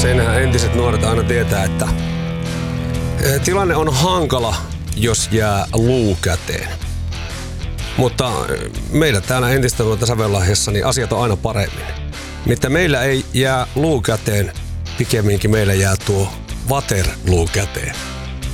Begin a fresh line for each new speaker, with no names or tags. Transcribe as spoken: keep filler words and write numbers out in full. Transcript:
Senhän entiset nuoret aina tietää, että tilanne on hankala, jos jää luu käteen. Mutta meillä täällä entistä nuorta Sävellahjassa niin asiat on aina paremmin. Mitä meillä ei jää luu käteen, pikemminkin meillä jää tuo Waterloo käteen.